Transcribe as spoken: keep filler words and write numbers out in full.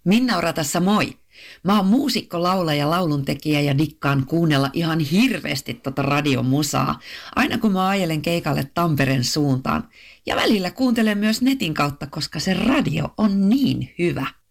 Minna Ora tässä moi. Mä oon muusikko, laulaja, lauluntekijä ja dikkaan kuunnella ihan hirveästi tota radiomusaa, aina kun mä ajelen keikalle Tampereen suuntaan. Ja välillä kuuntelen myös netin kautta, koska se radio on niin hyvä.